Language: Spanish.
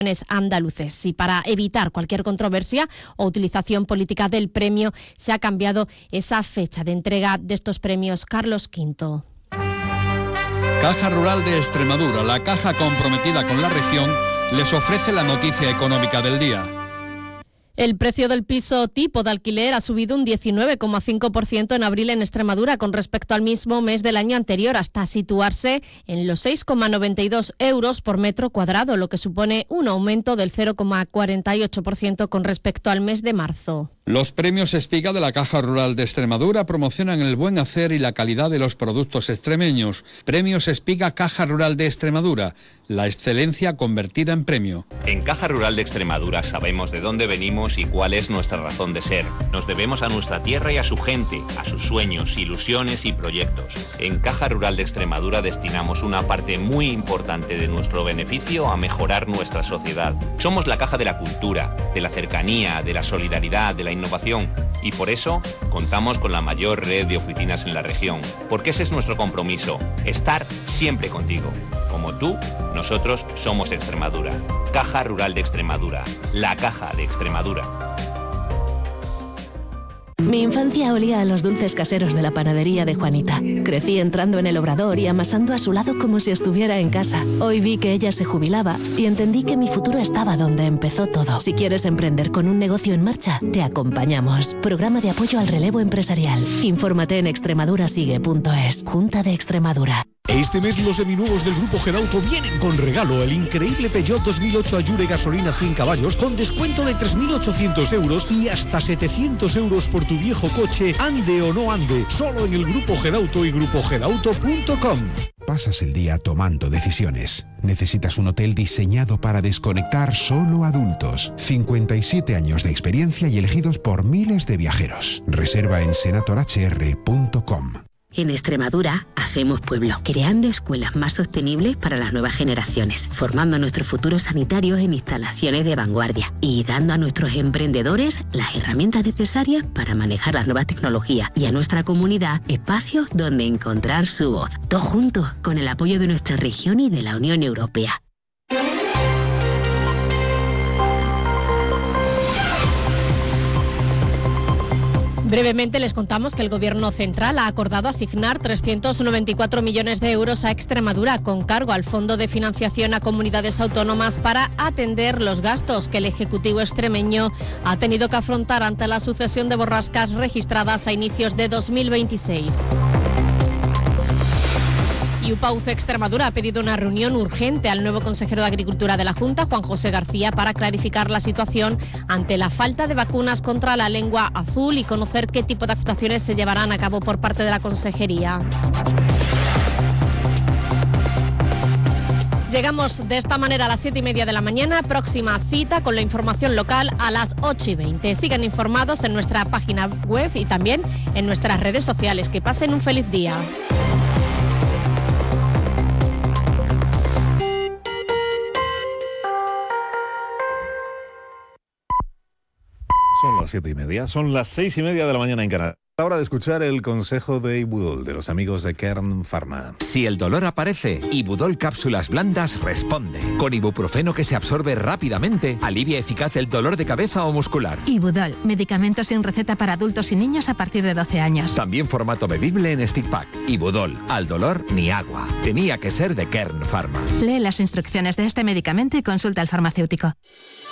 andaluces. Y para evitar cualquier controversia o utilización política del premio, se ha cambiado esa fecha de entrega de estos premios. Carlos V. Caja Rural de Extremadura, la caja comprometida con la región, les ofrece la noticia económica del día. El precio del piso tipo de alquiler ha subido un 19,5% en abril en Extremadura con respecto al mismo mes del año anterior, hasta situarse en los 6,92 euros por metro cuadrado, lo que supone un aumento del 0,48% con respecto al mes de marzo. Los premios Espiga de la Caja Rural de Extremadura promocionan el buen hacer y la calidad de los productos extremeños. Premios Espiga Caja Rural de Extremadura, la excelencia convertida en premio. En Caja Rural de Extremadura sabemos de dónde venimos y cuál es nuestra razón de ser. Nos debemos a nuestra tierra y a su gente, a sus sueños, ilusiones y proyectos. En Caja Rural de Extremadura destinamos una parte muy importante de nuestro beneficio a mejorar nuestra sociedad. Somos la caja de la cultura, de la cercanía, de la solidaridad, de la innovación, y por eso contamos con la mayor red de oficinas en la región, porque ese es nuestro compromiso, estar siempre contigo. Como tú, nosotros somos Extremadura. Caja Rural de Extremadura, la caja de Extremadura. Mi infancia olía a los dulces caseros de la panadería de Juanita. Crecí entrando en el obrador y amasando a su lado como si estuviera en casa. Hoy vi que ella se jubilaba y entendí que mi futuro estaba donde empezó todo. Si quieres emprender con un negocio en marcha, te acompañamos. Programa de apoyo al relevo empresarial. Infórmate en extremadurasigue.es. Junta de Extremadura. Este mes los seminuevos del Grupo Gedauto vienen con regalo: el increíble Peugeot 2008 Allure gasolina 100 caballos con descuento de 3.800 euros y hasta 700 euros por tu viejo coche, ande o no ande, solo en el Grupo Gedauto y grupogedauto.com. Pasas el día tomando decisiones. Necesitas un hotel diseñado para desconectar solo adultos. 57 años de experiencia y elegidos por miles de viajeros. Reserva en senatorhr.com. En Extremadura hacemos pueblo, creando escuelas más sostenibles para las nuevas generaciones, formando a nuestros futuros sanitarios en instalaciones de vanguardia y dando a nuestros emprendedores las herramientas necesarias para manejar las nuevas tecnologías y a nuestra comunidad espacios donde encontrar su voz. Todos juntos, con el apoyo de nuestra región y de la Unión Europea. Brevemente les contamos que el Gobierno central ha acordado asignar 394 millones de euros a Extremadura con cargo al Fondo de Financiación a Comunidades Autónomas para atender los gastos que el Ejecutivo extremeño ha tenido que afrontar ante la sucesión de borrascas registradas a inicios de 2026. Y UPAUCE Extremadura ha pedido una reunión urgente al nuevo consejero de Agricultura de la Junta, Juan José García, para clarificar la situación ante la falta de vacunas contra la lengua azul y conocer qué tipo de actuaciones se llevarán a cabo por parte de la consejería. Llegamos de esta manera a las 7:30 de la mañana. Próxima cita con la información local a las 8:20. Sigan informados en nuestra página web y también en nuestras redes sociales. Que pasen un feliz día. Son las 7:30, son las 6:30 de la mañana en Canadá. Hora de escuchar el consejo de Ibudol, de los amigos de Kern Pharma. Si el dolor aparece, Ibudol Cápsulas Blandas responde. Con ibuprofeno que se absorbe rápidamente, alivia eficaz el dolor de cabeza o muscular. Ibudol, medicamento sin receta para adultos y niños a partir de 12 años. También formato bebible en stick pack. Ibudol, al dolor ni agua. Tenía que ser de Kern Pharma. Lee las instrucciones de este medicamento y consulta al farmacéutico.